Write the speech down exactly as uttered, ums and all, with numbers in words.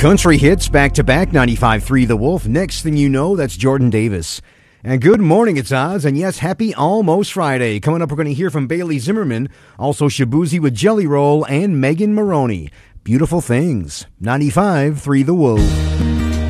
Country hits back-to-back, ninety-five point three The Wolf. Next thing you know, that's Jordan Davis. And good morning, it's Oz, and yes, happy almost Friday. Coming up, we're going to hear from Bailey Zimmerman, also Shabuzi with Jelly Roll, and Megan Maroney. Beautiful Things, ninety-five point three The Wolf.